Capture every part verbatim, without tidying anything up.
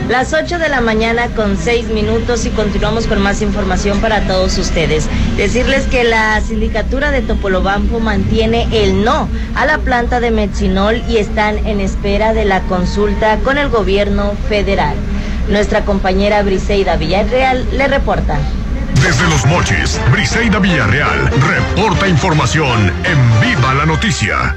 Las ocho de la mañana con seis minutos y continuamos con más información para todos ustedes. Decirles que la sindicatura de Topolobampo mantiene el no a la planta de methanol y están en espera de la consulta con el gobierno federal. Nuestra compañera Briseida Villarreal le reporta. Desde Los Mochis, Briseida Villarreal reporta información en Viva la Noticia.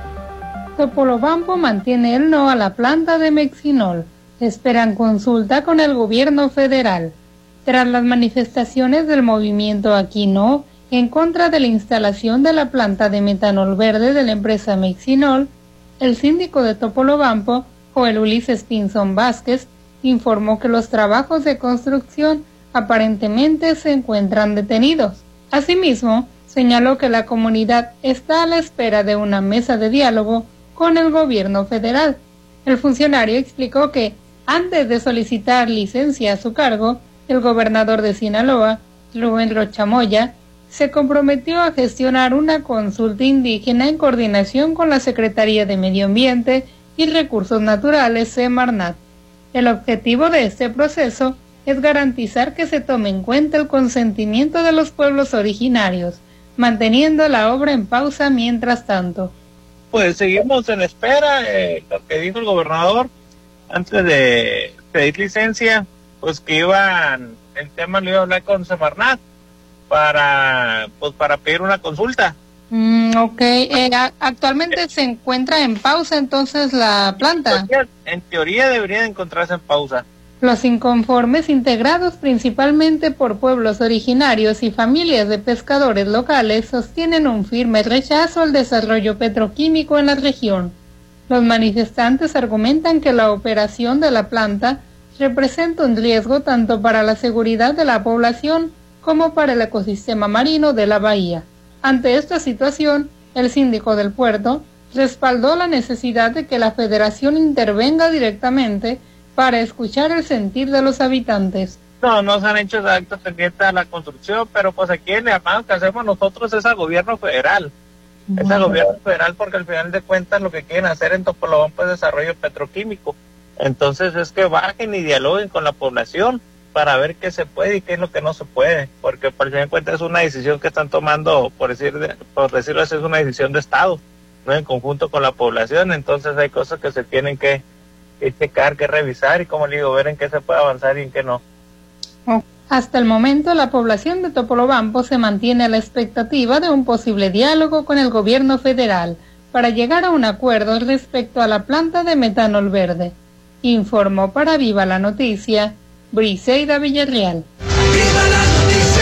Topolobampo mantiene el no a la planta de methanol. Esperan consulta con el gobierno federal. Tras las manifestaciones del movimiento Aquí No en contra de la instalación de la planta de metanol verde de la empresa Methanol, el síndico de Topolobampo, Joel Ulises Pinzón Vázquez, informó que los trabajos de construcción aparentemente se encuentran detenidos. Asimismo, señaló que la comunidad está a la espera de una mesa de diálogo con el gobierno federal. El funcionario explicó que, antes de solicitar licencia a su cargo, el gobernador de Sinaloa, Rubén Rocha Moya, se comprometió a gestionar una consulta indígena en coordinación con la Secretaría de Medio Ambiente y Recursos Naturales, Semarnat. El objetivo de este proceso es garantizar que se tome en cuenta el consentimiento de los pueblos originarios, manteniendo la obra en pausa mientras tanto. Pues seguimos en espera, eh, lo que dijo el gobernador antes de pedir licencia, pues que iban, el tema lo iba a hablar con Semarnat para, pues para pedir una consulta. Mm, ok, eh, actualmente eh, se encuentra en pausa entonces la planta. En teoría, en teoría debería de encontrarse en pausa. Los inconformes, integrados principalmente por pueblos originarios y familias de pescadores locales, sostienen un firme rechazo al desarrollo petroquímico en la región. Los manifestantes argumentan que la operación de la planta representa un riesgo tanto para la seguridad de la población como para el ecosistema marino de la bahía. Ante esta situación, el síndico del puerto respaldó la necesidad de que la Federación intervenga directamente para escuchar el sentir de los habitantes. No, no se han hecho actos pendientes a la construcción, pero pues aquí el llamado que hacemos nosotros es al gobierno federal. Bueno. Es al gobierno federal porque al final de cuentas lo que quieren hacer en Topolobampo es desarrollo petroquímico. Entonces es que bajen y dialoguen con la población para ver qué se puede y qué es lo que no se puede, porque por final de cuentas es una decisión que están tomando, por decir, por decirlo así, es una decisión de Estado, no en conjunto con la población. Entonces hay cosas que se tienen que que checar, que revisar y, como le digo, ver en qué se puede avanzar y en qué no. Hasta el momento, la población de Topolobampo se mantiene a la expectativa de un posible diálogo con el gobierno federal para llegar a un acuerdo respecto a la planta de metanol verde. Informó para Viva la Noticia, Briseida Villarreal. ¡Viva la Noticia!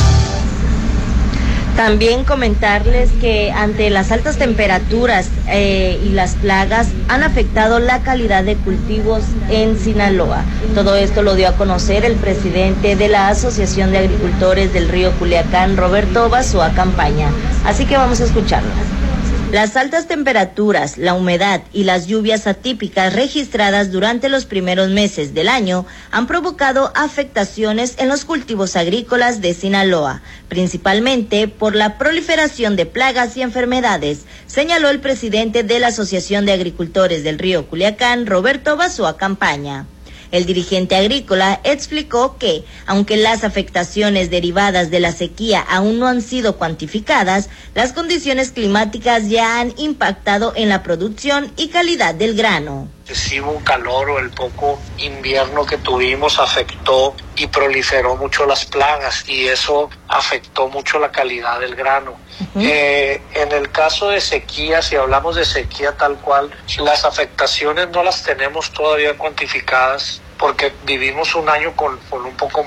También comentarles que ante las altas temperaturas eh, y las plagas han afectado la calidad de cultivos en Sinaloa. Todo esto lo dio a conocer el presidente de la Asociación de Agricultores del Río Culiacán, Roberto Basoa Campaña. Así que vamos a escucharlo. Las altas temperaturas, la humedad y las lluvias atípicas registradas durante los primeros meses del año han provocado afectaciones en los cultivos agrícolas de Sinaloa, principalmente por la proliferación de plagas y enfermedades, señaló el presidente de la Asociación de Agricultores del Río Culiacán, Roberto Basoa Campaña. El dirigente agrícola explicó que, aunque las afectaciones derivadas de la sequía aún no han sido cuantificadas, las condiciones climáticas ya han impactado en la producción y calidad del grano. El excesivo calor o el poco invierno que tuvimos afectó y proliferó mucho las plagas y eso afectó mucho la calidad del grano. Uh-huh. Eh, en el caso de sequía, si hablamos de sequía tal cual, las afectaciones no las tenemos todavía cuantificadas porque vivimos un año con, con un poco